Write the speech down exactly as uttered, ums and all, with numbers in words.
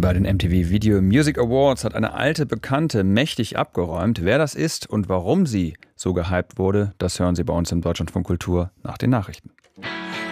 Bei den M T V Video Music Awards hat eine alte Bekannte mächtig abgeräumt. Wer das ist und warum sie so gehypt wurde, das hören Sie bei uns im Deutschlandfunk Kultur nach den Nachrichten.